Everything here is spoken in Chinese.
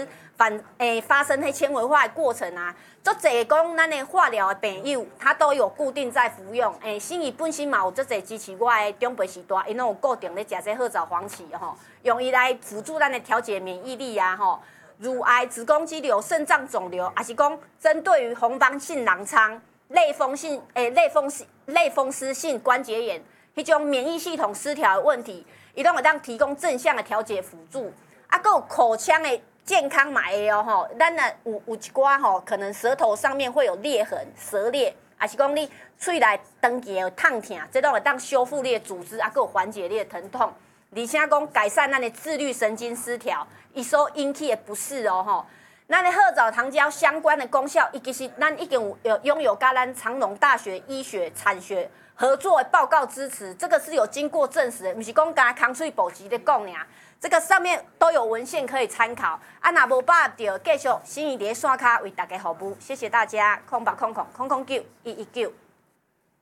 发生迄纤维化的过程啊，足侪讲咱的化疗的朋友，他都有固定在服用。心仪本身嘛有足侪支持我的长辈时代，因拢有固定咧食这褐藻黄芪吼，用伊来辅助咱的调节免疫力啊吼。乳癌、子宫肌瘤、肾脏肿瘤，还是讲针对于红斑性狼疮、类风湿性关节炎，迄种免疫系统失调的问题，伊拢会当提供正向的调节辅助。啊，还有口腔的健康嘛会哦吼，咱有一寡吼，可能舌头上面会有裂痕、舌裂，还是讲你喙内长期有痛痛，这拢会当修复你的组织，啊，还有缓解你的疼痛。而且讲改善咱的自律神经失调，伊所引起的不适哦吼。咱的褐藻糖胶相关的功效，其实咱已经有拥有跟咱长荣大学医学产学合作的报告支持，这个是有经过证实的，不是讲干空嘴保持咧讲尔。这个上面都有文献可以参考。啊，若无把握到，继续心仪伫线卡为大家服务。谢谢大家，0800091119。